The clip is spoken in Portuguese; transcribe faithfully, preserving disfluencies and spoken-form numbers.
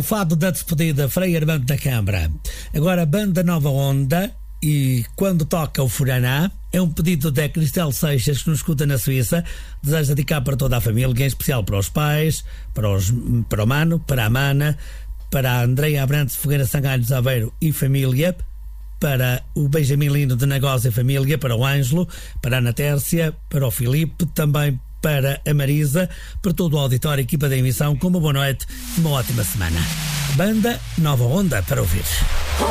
o fado da despedida, Frei Armando da Câmara. Agora, Banda Nova Onda e Quando Toca o Furaná. É um pedido da Cristel Seixas, que nos escuta na Suíça. Deseja dedicar para toda a família, em especial para os pais, para, os, para o Mano, para a Mana, para a Andreia Abrantes Fogueira Sangalhos Aveiro e família, para o Benjamin Lino de Negócio e família, para o Ângelo, para a Ana Tércia, para o Filipe, também para a Marisa, para todo o auditório e equipa da emissão, com uma boa noite e uma ótima semana. Banda Nova Onda para ouvir.